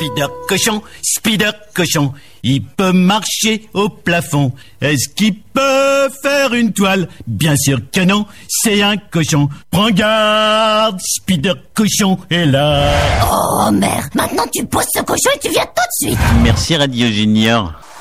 Spider cochon, il peut marcher au plafond. Est-ce qu'il peut faire une toile? Bien sûr que non, c'est un cochon. Prends garde, Spider cochon est là. Oh merde, maintenant tu poses ce cochon et tu viens tout de suite. Merci Radio Junior.